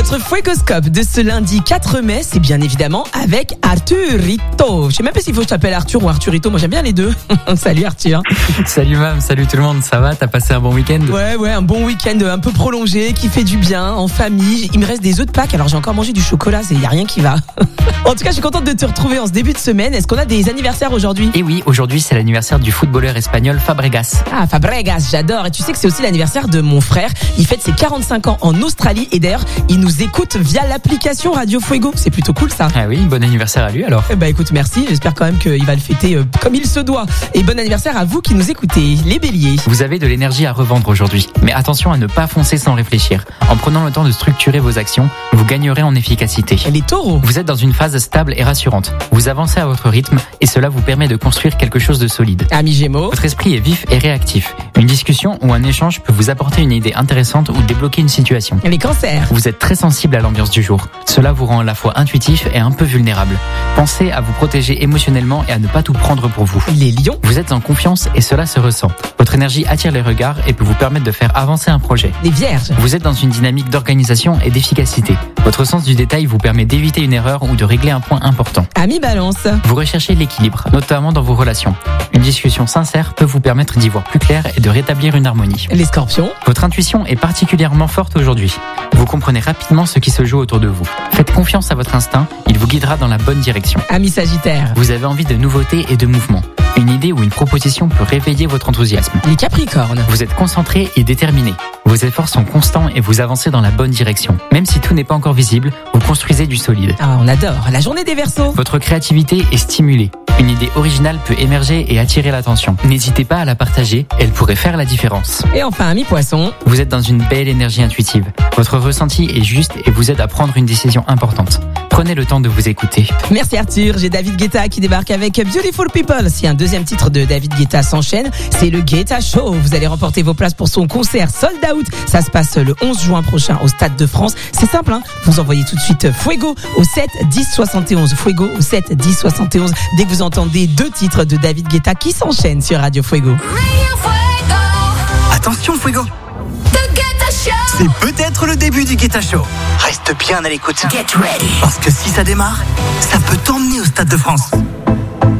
Votre Fuegoscope de ce lundi 4 mai, c'est bien évidemment avec Arturito. Je sais même pas s'il faut que je t'appelle Arthur ou Arturito, moi j'aime bien les deux. Salut Arthur. Salut Mam, salut tout le monde, ça va? T'as passé un bon week-end? Ouais, un bon week-end un peu prolongé, qui fait du bien, en famille. Il me reste des œufs de Pâques, alors j'ai encore mangé du chocolat, il y a rien qui va. En tout cas, je suis contente de te retrouver en ce début de semaine. Est-ce qu'on a des anniversaires aujourd'hui? Et oui, aujourd'hui c'est l'anniversaire du footballeur espagnol Fabregas. Ah, Fabregas, j'adore. Et tu sais que c'est aussi l'anniversaire de mon frère. Il fête ses 45 ans en Australie et d'ailleurs, il nous écoute via l'application Radio Fuego. C'est plutôt cool ça. Ah oui, bon anniversaire à lui alors. Bah écoute, merci. J'espère quand même qu'il va le fêter comme il se doit. Et bon anniversaire à vous qui nous écoutez, les béliers. Vous avez de l'énergie à revendre aujourd'hui, mais attention à ne pas foncer sans réfléchir. En prenant le temps de structurer vos actions, vous gagnerez en efficacité. Les taureaux. Vous êtes dans une phase stable et rassurante. Vous avancez à votre rythme et cela vous permet de construire quelque chose de solide. Amis gémeaux. Votre esprit est vif et réactif. Une discussion ou un échange peut vous apporter une idée intéressante ou débloquer une situation. Les cancers. Vous êtes très sensible à l'ambiance du jour. Cela vous rend à la fois intuitif et un peu vulnérable. Pensez à vous protéger émotionnellement et à ne pas tout prendre pour vous. Les lions. Vous êtes en confiance et cela se ressent. Votre énergie attire les regards et peut vous permettre de faire avancer un projet. Les vierges. Vous êtes dans une dynamique d'organisation et d'efficacité. Votre sens du détail vous permet d'éviter une erreur ou de régler un point important. Amis balance. Vous recherchez l'équilibre, notamment dans vos relations. Une discussion sincère peut vous permettre d'y voir plus clair et de rétablir une harmonie. Les scorpions. Votre intuition est particulièrement forte aujourd'hui. Vous comprenez rapidement ce qui se joue autour de vous. Faites confiance à votre instinct, il vous guidera dans la bonne direction. Amis sagittaires. Vous avez envie de nouveautés et de mouvements. Une idée ou une proposition peut réveiller votre enthousiasme. Les capricornes. Vous êtes concentré et déterminé. Vos efforts sont constants et vous avancez dans la bonne direction. Même si tout n'est pas encore visible, vous construisez du solide. Ah, on adore. La journée des Verseaux. Votre créativité est stimulée. Une idée originale peut émerger et attirer l'attention. N'hésitez pas à la partager, elle pourrait faire la différence. Et enfin, amis poissons. Vous êtes dans une belle énergie intuitive. Votre ressenti est juste et vous aide à prendre une décision importante. Prenez le temps de vous écouter. Merci Arthur. J'ai David Guetta qui débarque avec Beautiful People. Si un deuxième titre de David Guetta s'enchaîne, c'est le Guetta Show. Vous allez remporter vos places pour son concert Sold Out. Ça se passe le 11 juin prochain au Stade de France. C'est simple, hein. Vous envoyez tout de suite Fuego au 7 10 71. Fuego au 7 10 71. Dès que vous entendez deux titres de David Guetta qui s'enchaînent sur Radio Fuego. Attention Fuego, c'est peut-être le début du Guetta Show. Reste bien à l'écoute. Get ready. Parce que si ça démarre, ça peut t'emmener au Stade de France.